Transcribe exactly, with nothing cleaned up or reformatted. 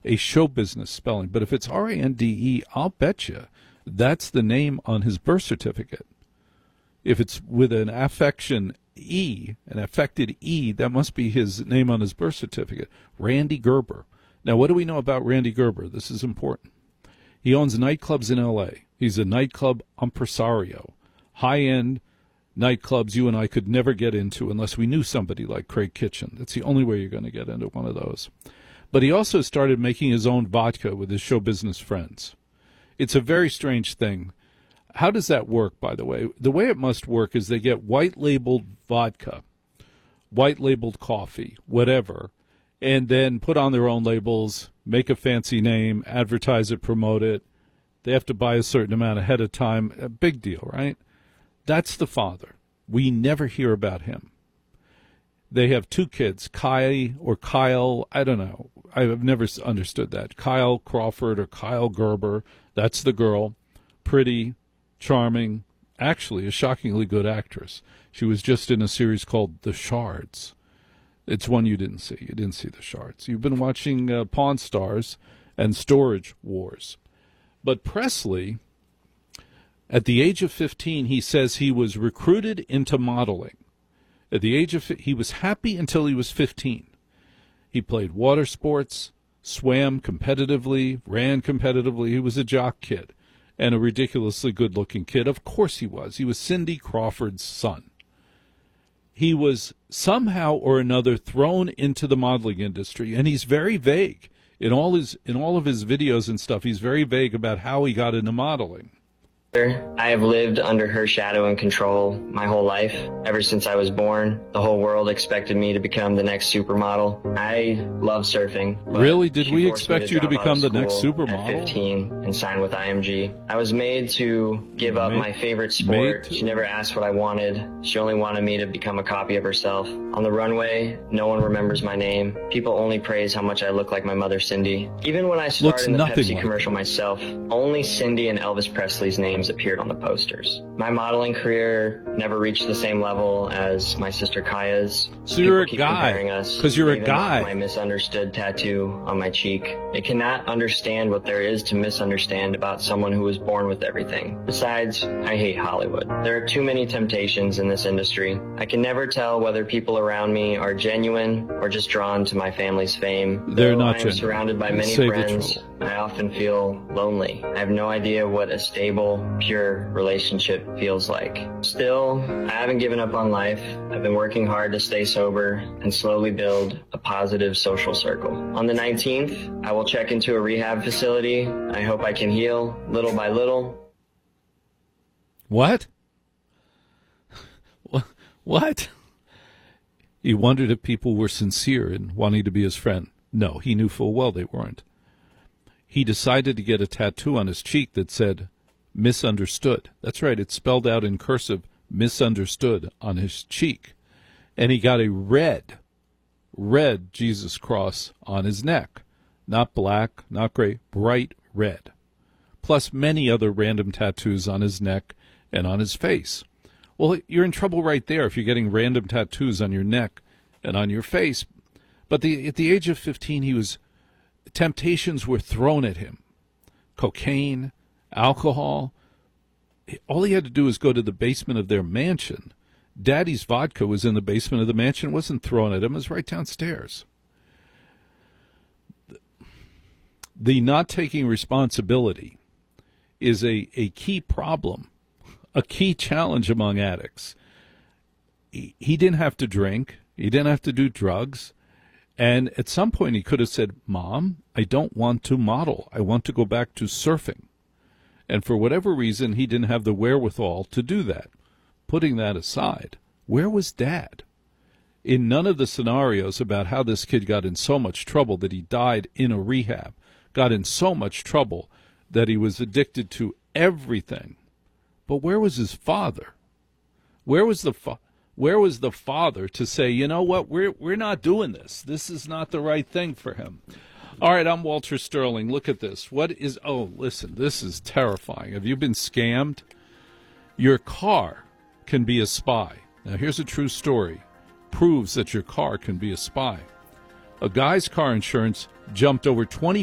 a show business spelling. But if it's R A N D E, I'll bet you that's the name on his birth certificate. If it's with an affection E, an affected E, that must be his name on his birth certificate. Randy Gerber. Now, what do we know about Randy Gerber? This is important. He owns nightclubs in L A. He's a nightclub impresario. High-end nightclubs you and I could never get into unless we knew somebody like Craig Kitchen. That's the only way you're going to get into one of those. But he also started making his own vodka with his show business friends. It's a very strange thing. How does that work, by the way? The way it must work is they get white-labeled vodka, white-labeled coffee, whatever, and then put on their own labels, make a fancy name, advertise it, promote it. They have to buy a certain amount ahead of time. A big deal, right? That's the father. We never hear about him. They have two kids, Kai or Kyle, I don't know. I've never understood that. Kyle Crawford or Kyle Gerber, that's the girl. Pretty, charming, actually a shockingly good actress. She was just in a series called The Shards. It's one you didn't see. You didn't see The Shards. You've been watching uh, Pawn Stars and Storage Wars. But Presley, at the age of fifteen, he says he was recruited into modeling. At the age of he was happy until he was fifteen. He played water sports, swam competitively, ran competitively. He was a jock kid and a ridiculously good-looking kid. Of course he was. He was Cindy Crawford's son. He was somehow or another thrown into the modeling industry, and he's very vague. In all his in all of his videos and stuff, he's very vague about how he got into modeling. I have lived under her shadow and control my whole life. Ever since I was born, the whole world expected me to become the next supermodel. I love surfing. Really? Did we expect you to become the next supermodel? At fifteen and sign with I M G. I was made to give up my favorite sport. She never asked what I wanted. She only wanted me to become a copy of herself. On the runway, no one remembers my name. People only praise how much I look like my mother, Cindy. Even when I started in the Pepsi commercial myself, only Cindy and Elvis Presley's names appeared on the posters. My modeling career never reached the same level as my sister Kaya's. So you're a guy, because you're a guy. My misunderstood tattoo on my cheek. They cannot understand what there is to misunderstand about someone who was born with everything. Besides, I hate Hollywood. There are too many temptations in this industry. I can never tell whether people around me are genuine or just drawn to my family's fame. They're Though not I am genuine. surrounded by many Save friends, I often feel lonely. I have no idea what a stable, pure relationship feels like. Still, I haven't given up on life. I've been working hard to stay sober and slowly build a positive social circle. On the nineteenth, I will check into a rehab facility. I hope I can heal little by little. What? What? He wondered if people were sincere in wanting to be his friend. No, he knew full well they weren't. He decided to get a tattoo on his cheek that said, misunderstood. That's right, it's spelled out in cursive, misunderstood, on his cheek. And he got a red, red Jesus cross on his neck. Not black, not gray, bright red. Plus many other random tattoos on his neck and on his face. Well, you're in trouble right there if you're getting random tattoos on your neck and on your face. But the, at the age of fifteen, he was, temptations were thrown at him. Cocaine, alcohol. All he had to do was go to the basement of their mansion. Daddy's vodka was in the basement of the mansion. It wasn't thrown at him. It was right downstairs. The not taking responsibility is a, a key problem, a key challenge among addicts. He, he didn't have to drink. He didn't have to do drugs. And at some point he could have said, Mom, I don't want to model. I want to go back to surfing. And for whatever reason, he didn't have the wherewithal to do that. Putting that aside, where was Dad? In none of the scenarios about how this kid got in so much trouble that he died in a rehab, got in so much trouble that he was addicted to everything. But where was his father? Where was the fa- where was the father to say, you know what, we're we're not doing this. This is not the right thing for him. All right, I'm Walter Sterling. Look at this. What is, oh, listen, this is terrifying. Have you been scammed? Your car can be a spy. Now, here's a true story. Proves that your car can be a spy. A guy's car insurance jumped over twenty